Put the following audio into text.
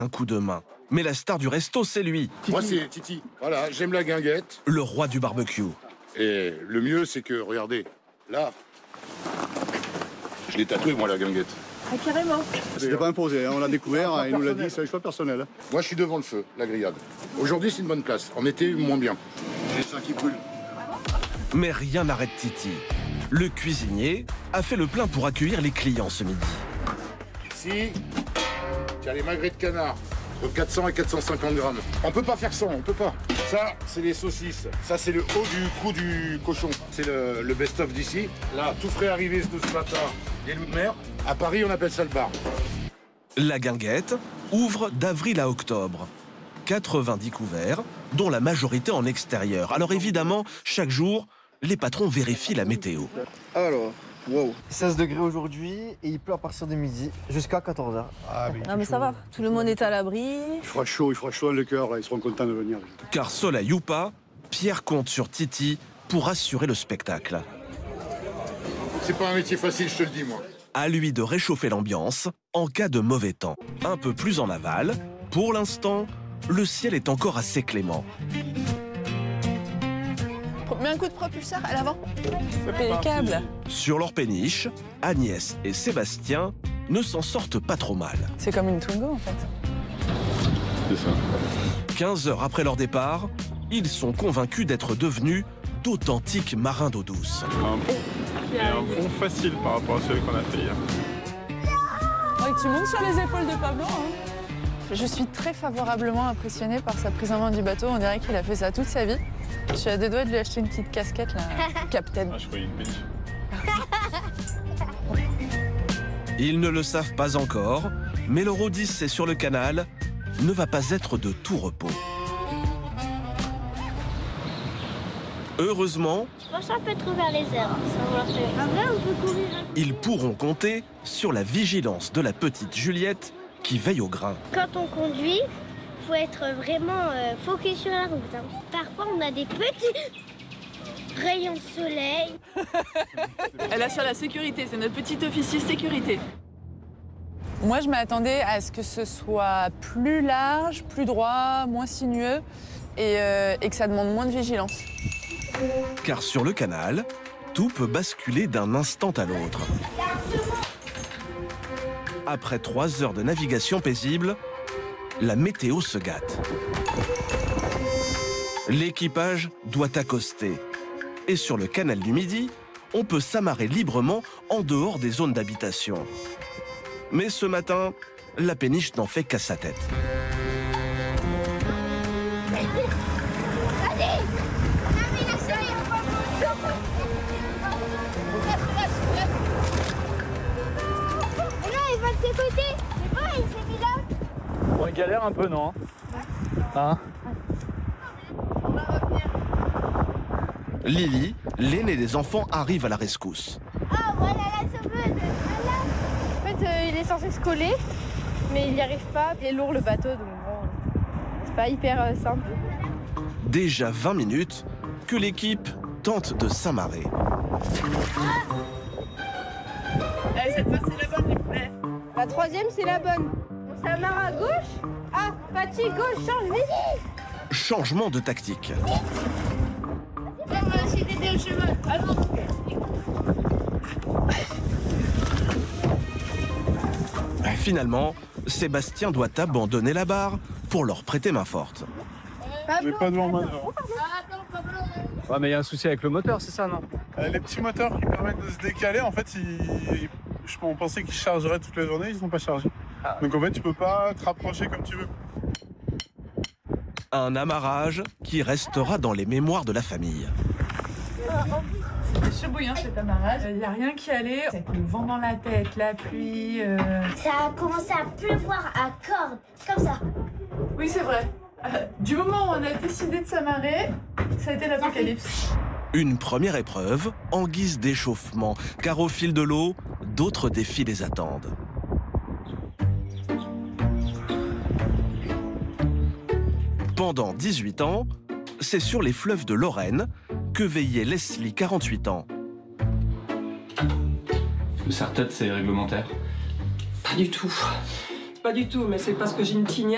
un coup de main. Mais la star du resto, c'est lui. Moi, c'est Titi. Voilà, j'aime la guinguette. Le roi du barbecue. Et le mieux, c'est que, regardez, là, je l'ai tatoué, moi, la guinguette. Ah, carrément. C'était pas imposé, hein, on l'a découvert, il nous l'a dit, c'est un choix personnel. Moi, je suis devant le feu, la grillade. Aujourd'hui, c'est une bonne place. En été, moins bien. J'ai ça qui brûle. Mais rien n'arrête Titi. Le cuisinier a fait le plein pour accueillir les clients ce midi. Ici, tiens, les magrets de canard, entre 400 et 450 grammes. On peut pas faire sans, on peut pas. Ça, c'est les saucisses. Ça, c'est le haut du cou du cochon. C'est le best-of d'ici. Là, tout frais arrivé de ce matin, des loups de mer. À Paris, on appelle ça le bar. La guinguette ouvre d'avril à octobre. 90 couverts, dont la majorité en extérieur. Alors évidemment, chaque jour, les patrons vérifient la météo. Alors, wow. 16 degrés aujourd'hui et il pleut à partir de midi jusqu'à 14h. Non mais ça va, tout le monde est à l'abri. Il fera chaud dans le cœur, ils seront contents de venir. Car soleil ou pas, Pierre compte sur Titi pour assurer le spectacle. C'est pas un métier facile, je te le dis, moi. À lui de réchauffer l'ambiance en cas de mauvais temps. Un peu plus en aval, pour l'instant, le ciel est encore assez clément. Mets un coup de propulseur à l'avant. Impeccable. Sur leur péniche, Agnès et Sébastien ne s'en sortent pas trop mal. C'est comme une Twingo en fait. C'est ça. 15 heures après leur départ, ils sont convaincus d'être devenus d'authentiques marins d'eau douce. Un pont facile par rapport à celui qu'on a fait hier. Ouais, tu montes sur les épaules de Pablo. Je suis très favorablement impressionnée par sa prise en main du bateau. On dirait qu'il a fait ça toute sa vie. Je suis à deux doigts de lui acheter une petite casquette, là, capitaine. Ah, je croyais une péniche. Ils ne le savent pas encore, mais leur odyssée sur le canal ne va pas être de tout repos. Heureusement, Franchement, on peut trop vers les airs. En vrai, on peut courir. ils pourront compter sur la vigilance de la petite Juliette qui veille au grain. Quand on conduit, faut être vraiment focus sur la route. Hein. Parfois, on a des petits rayons de soleil. Elle assure la sécurité, c'est notre petit officier sécurité. Moi, je m'attendais à ce que ce soit plus large, plus droit, moins sinueux et que ça demande moins de vigilance. Car sur le canal, tout peut basculer d'un instant à l'autre. Après 3 heures de navigation paisible, la météo se gâte. L'équipage doit accoster. Et sur le canal du Midi, on peut s'amarrer librement en dehors des zones d'habitation. Mais ce matin, la péniche n'en fait qu'à sa tête. Bon, il galère un peu, non? Hein? Lily, l'aînée des enfants, arrive à la rescousse. Ah, voilà la sauveuse. En fait, il est censé se coller, mais il n'y arrive pas. Il est lourd le bateau, donc bon, c'est pas hyper simple. Déjà 20 minutes que l'équipe tente de s'amarrer. Allez, cette fois, c'est la bonne, les poulets. La troisième, c'est la bonne. On s'amarre à gauche. Ah, Patty, gauche, change vite. Changement de tactique. On va essayer d'aider le cheval. Allons. Finalement, Sébastien doit abandonner la barre pour leur prêter main forte. Mais pas devant moi. Ouais, mais il y a un souci avec le moteur, c'est ça, non? Les petits moteurs qui permettent de se décaler, en fait, on pensait qu'ils chargeraient toute la journée, ils ne sont pas chargés. Donc en fait, tu peux pas te rapprocher comme tu veux. Un amarrage qui restera dans les mémoires de la famille. C'était chaud bouillant cet amarrage. Il n'y a rien qui allait. Avec le vent dans la tête, la pluie. Ça a commencé à pleuvoir à cordes, comme ça. Oui, c'est vrai. Du moment où on a décidé de s'amarrer, ça a été l'apocalypse. Une première épreuve en guise d'échauffement, car au fil de l'eau, d'autres défis les attendent. Pendant 18 ans, c'est sur les fleuves de Lorraine que veillait Leslie, 48 ans. Le serre-tête, c'est réglementaire? Pas du tout. Pas du tout, mais c'est parce que j'ai une tignasse.